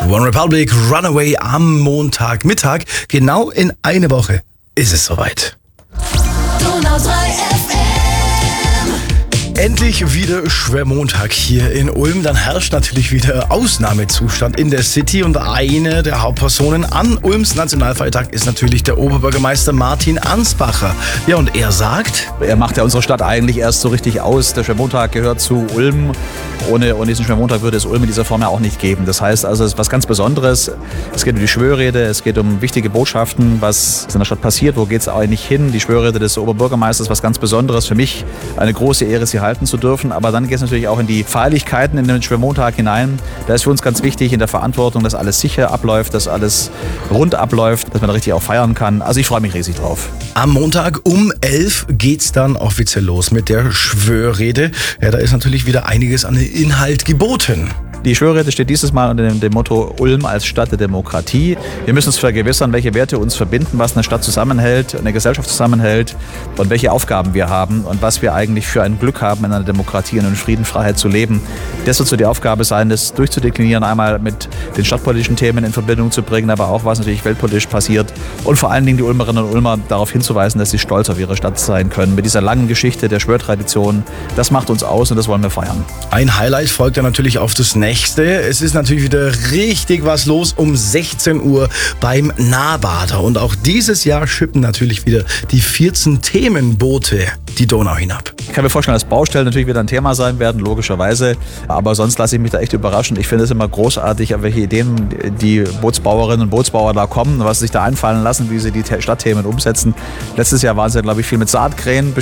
One Republic Runaway am Montagmittag. Genau in eine Woche ist es soweit. Donau 3 FM. Endlich wieder Schwermontag hier in Ulm. Dann herrscht natürlich wieder Ausnahmezustand in der City und eine der Hauptpersonen an Ulms Nationalfeiertag ist natürlich der Oberbürgermeister Martin Ansbacher. Ja, und er sagt... Er macht ja unsere Stadt eigentlich erst so richtig aus. Der Schwermontag gehört zu Ulm. Ohne diesen Schwermontag würde es Ulm in dieser Form ja auch nicht geben. Das heißt also, es ist was ganz Besonderes. Es geht um die Schwörrede, es geht um wichtige Botschaften, was in der Stadt passiert, wo geht es eigentlich hin. Die Schwörrede des Oberbürgermeisters ist was ganz Besonderes. Für mich eine große Ehre, sie halten zu dürfen. Aber dann geht es natürlich auch in die Feierlichkeiten in den Schwermontag hinein. Da ist für uns ganz wichtig in der Verantwortung, dass alles sicher abläuft, dass alles rund abläuft, dass man da richtig auch feiern kann. Also ich freue mich riesig drauf. Am Montag um 11 geht's dann offiziell los mit der Schwörrede. Ja, da ist natürlich wieder einiges an Inhalt geboten. Die Schwörrede steht dieses Mal unter dem Motto Ulm als Stadt der Demokratie. Wir müssen uns vergewissern, welche Werte uns verbinden, was eine Stadt zusammenhält, eine Gesellschaft zusammenhält und welche Aufgaben wir haben und was wir eigentlich für ein Glück haben, in einer Demokratie und in Frieden, Freiheit zu leben. Das wird so die Aufgabe sein, das durchzudeklinieren, einmal mit den stadtpolitischen Themen in Verbindung zu bringen, aber auch was natürlich weltpolitisch passiert und vor allen Dingen die Ulmerinnen und Ulmer darauf hinzuweisen, dass sie stolz auf ihre Stadt sein können. Mit dieser langen Geschichte der Schwörtradition, das macht uns aus und das wollen wir feiern. Ein Highlight folgt ja natürlich auf das nächste. Es ist natürlich wieder richtig was los um 16 Uhr beim Nahbader. Und auch dieses Jahr schippen natürlich wieder die 14 Themenboote die Donau hinab. Ich kann mir vorstellen, dass Baustellen natürlich wieder ein Thema sein werden, logischerweise. Aber sonst lasse ich mich da echt überraschen. Ich finde es immer großartig, auf welche Ideen die Bootsbauerinnen und Bootsbauer da kommen, was sie sich da einfallen lassen, wie sie die Stadtthemen umsetzen. Letztes Jahr waren sie, glaube ich, viel mit Saatkränen